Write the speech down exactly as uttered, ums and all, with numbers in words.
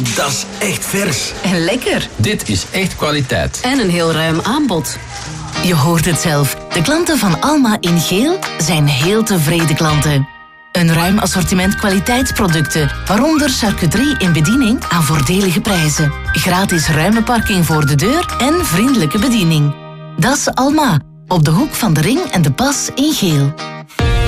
dat is echt vers. En lekker. Dit is echt kwaliteit. En een heel ruim aanbod. Je hoort het zelf. De klanten van Alma in geel zijn heel tevreden klanten. Een ruim assortiment kwaliteitsproducten, waaronder charcuterie in bediening aan voordelige prijzen. Gratis ruime parking voor de deur en vriendelijke bediening. Dat is Alma, op de hoek van de Ring en de Pas in geel.